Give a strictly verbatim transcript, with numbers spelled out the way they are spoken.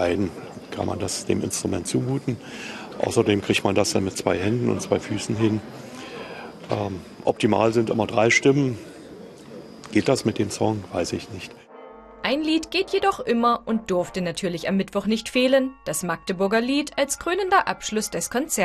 entscheiden, kann man das dem Instrument zumuten. Außerdem kriegt man das dann mit zwei Händen und zwei Füßen hin. Ähm, optimal sind immer drei Stimmen. Geht das mit dem Song? Weiß ich nicht. Ein Lied geht jedoch immer und durfte natürlich am Mittwoch nicht fehlen: das Magdeburger Lied als krönender Abschluss des Konzerts.